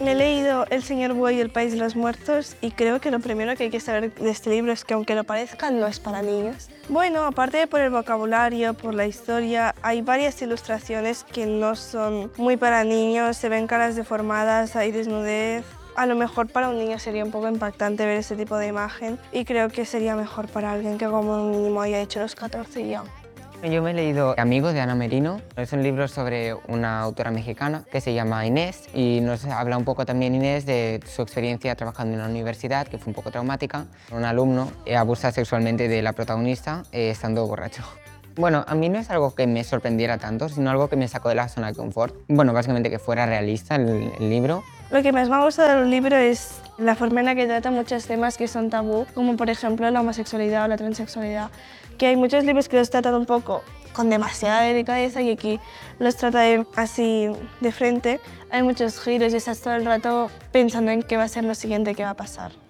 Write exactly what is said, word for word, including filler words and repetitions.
Me he leído El señor Buey y el país de los muertos y creo que lo primero que hay que saber de este libro es que aunque lo parezca, no es para niños. Bueno, aparte de por el vocabulario, por la historia, hay varias ilustraciones que no son muy para niños, se ven caras deformadas, hay desnudez. A lo mejor para un niño sería un poco impactante ver ese tipo de imagen y creo que sería mejor para alguien que como mínimo haya hecho los catorce ya. Yo me he leído Amigos de Ana Merino. Es un libro sobre una autora mexicana que se llama Inés y nos habla un poco también Inés de su experiencia trabajando en la universidad, que fue un poco traumática. Un alumno abusa sexualmente de la protagonista eh, estando borracho. Bueno, a mí no es algo que me sorprendiera tanto, sino algo que me sacó de la zona de confort. Bueno, básicamente que fuera realista el, el libro. Lo que más me ha gustado del libro es la forma en la que trata muchos temas que son tabú, como por ejemplo la homosexualidad o la transexualidad, que hay muchos libros que los tratan un poco con demasiada delicadeza y aquí los trata de, así de frente. Hay muchos giros y estás todo el rato pensando en qué va a ser lo siguiente que va a pasar.